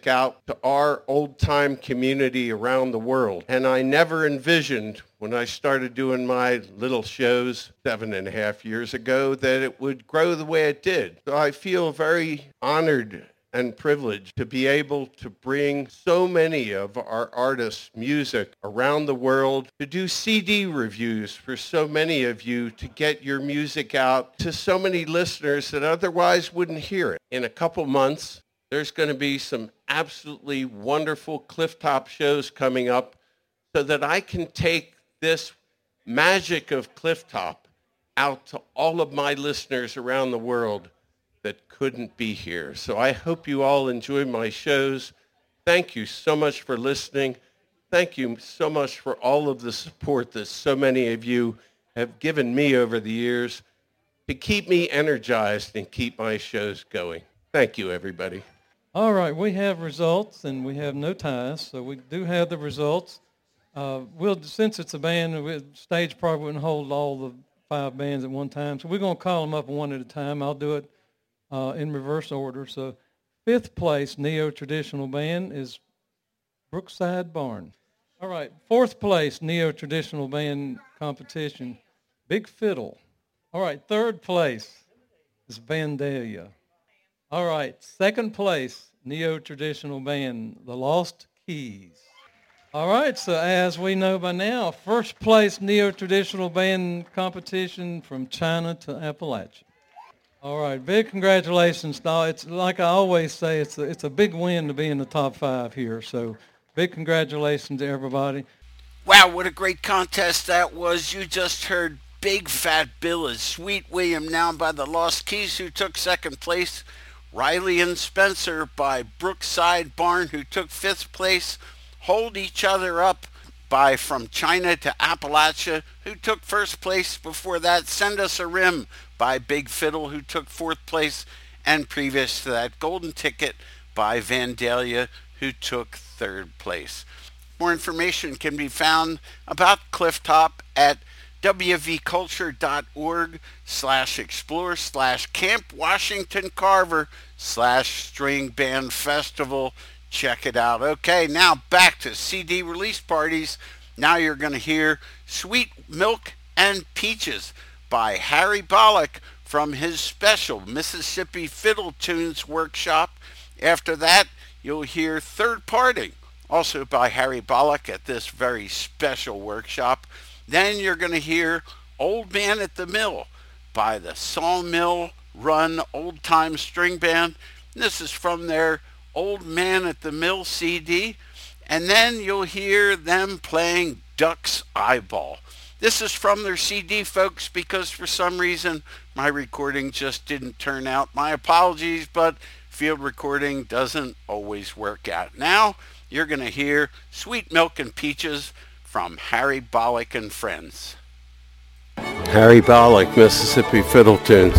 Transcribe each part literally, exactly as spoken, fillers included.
music out to our old-time community around the world. And I never envisioned when I started doing my little shows seven and a half years ago that it would grow the way it did. So I feel very honored and privileged to be able to bring so many of our artists' music around the world, to do C D reviews for so many of you, to get your music out to so many listeners that otherwise wouldn't hear it. In a couple months, there's going to be some absolutely wonderful Clifftop shows coming up so that I can take this magic of Clifftop out to all of my listeners around the world that couldn't be here. So I hope you all enjoy my shows. Thank you so much for listening. Thank you so much for all of the support that so many of you have given me over the years to keep me energized and keep my shows going. Thank you, everybody. All right, we have results, and we have no ties, so we do have the results. Uh, we'll, since it's a band, the stage probably wouldn't hold all the five bands at one time, so we're going to call them up one at a time. I'll do it Uh, in reverse order. So fifth place neo-traditional band is Brookside Barn. All right, fourth place neo-traditional band competition, Big Fiddle. All right, third place is Vandalia. All right, second place neo-traditional band, The Lost Keys. All right, so as we know by now, first place neo-traditional band competition from China to Appalachia. All right, big congratulations. Now, it's like I always say, it's a, it's a big win to be in the top five here. So big congratulations to everybody. Wow, what a great contest that was. You just heard Big Fat Bill as Sweet William Now by the Lost Keys, who took second place. Riley and Spencer by Brookside Barn, who took fifth place. Hold Each Other Up by From China to Appalachia, who took first place. Before that, Send Us a Rim by Big Fiddle, who took fourth place, and previous to that, Golden Ticket by Vandalia, who took third place. More information can be found about Clifftop at wvculture.org slash explore slash Camp Washington Carver slash String Band Festival. Check it out. Okay, now back to C D release parties. Now you're going to hear Sweet Milk and Peaches by Harry Bollock from his special Mississippi Fiddle Tunes workshop. After that, you'll hear Third Parting, also by Harry Bollock at this very special workshop. Then you're going to hear Old Man at the Mill by the Sawmill Run Old Time String Band. This is from their Old Man at the Mill C D. And then you'll hear them playing Duck's Eyeball. This is from their C D, folks, because for some reason my recording just didn't turn out. My apologies, but field recording doesn't always work out. Now you're going to hear Sweet Milk and Peaches from Harry Bollock and Friends. Harry Bollock, Mississippi Fiddle Tunes.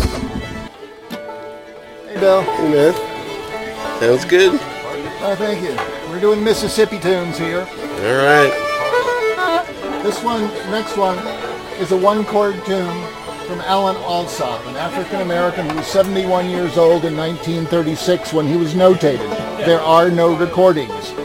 Hey, Bill. Hey, man. Sounds good. Oh, thank you. We're doing Mississippi tunes here. All right. This one, next one, is a one-chord tune from Alan Alsop, an African-American who was seventy-one years old in nineteen thirty-six when he was notated. There are no recordings.